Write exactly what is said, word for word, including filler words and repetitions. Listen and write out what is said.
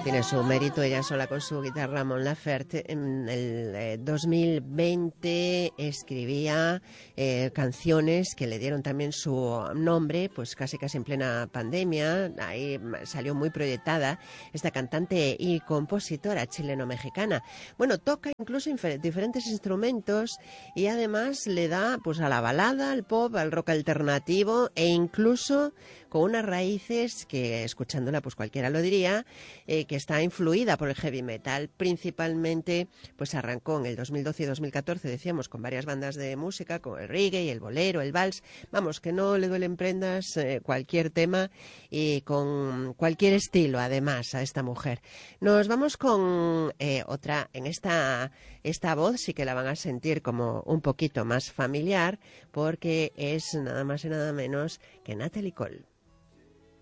tiene su mérito ella sola con su guitarra. Mon Laferte en el eh, dos mil veinte escribía eh, canciones que le dieron también su nombre, pues casi casi en plena pandemia. Ahí salió muy proyectada esta cantante y compositora chileno-mexicana. Bueno, toca incluso diferentes instrumentos y además le da pues a la balada, al pop, al rock alternativo e incluso con unas raíces que, escuchándola, pues cualquiera lo diría, eh, que está influida por el heavy metal. Principalmente, pues arrancó en el dos mil doce y dos mil catorce, decíamos, con varias bandas de música, con el reggae, el bolero, el vals. Vamos, que no le duelen prendas eh, cualquier tema y con cualquier estilo, además, a esta mujer. Nos vamos con eh, otra, en esta, esta voz sí que la van a sentir como un poquito más familiar, porque es nada más y nada menos que Natalie Cole.